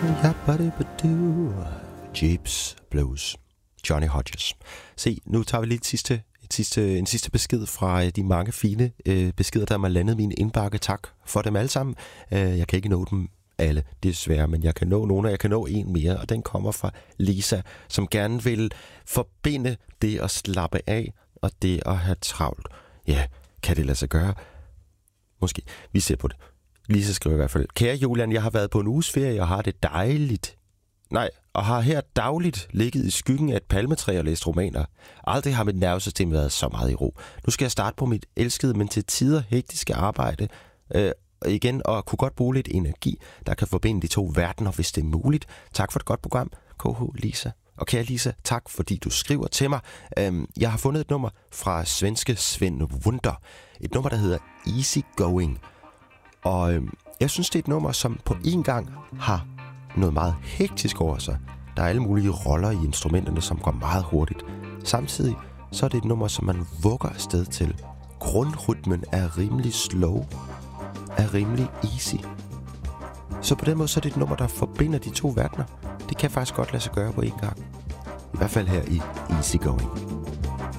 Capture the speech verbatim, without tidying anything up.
Jeeps Blues. Johnny Hodges. Se, nu tager vi lige et sidste, et sidste, en sidste besked fra de mange fine øh, beskeder, der har landet min indbakke. Tak for dem alle sammen. Øh, jeg kan ikke nå dem alle, desværre, men jeg kan nå nogle, og jeg kan nå en mere, og den kommer fra Lisa, som gerne vil forbinde det at slappe af og det at have travlt. Ja, kan det lade sig gøre? Måske. Vi ser på det. Lisa skriver i hvert fald: Kære Julian, jeg har været på en uges ferie og har det dejligt. Nej, og har her dagligt ligget i skyggen af et palmetræ og læst romaner. Aldrig har mit nervesystem været så meget i ro. Nu skal jeg starte på mit elskede, men til tider hektiske arbejde øh, igen, og kunne godt bruge lidt energi, der kan forbinde de to verdener, hvis det er muligt. Tak for et godt program, K H Lisa. Og kære Lisa, tak fordi du skriver til mig. Øhm, jeg har fundet et nummer fra svenske Sven Wunder. Et nummer, der hedder Easy Going. Og øhm, jeg synes, det er et nummer, som på en gang har noget meget hektisk over sig. Der er alle mulige roller i instrumenterne, som går meget hurtigt. Samtidig så er det et nummer, som man vugger afsted til. Grundrytmen er rimelig slow, er rimelig easy. Så på den måde så er det et nummer, der forbinder de to verdener. Det kan faktisk godt lade sig gøre på en gang. I hvert fald her i Easy Going.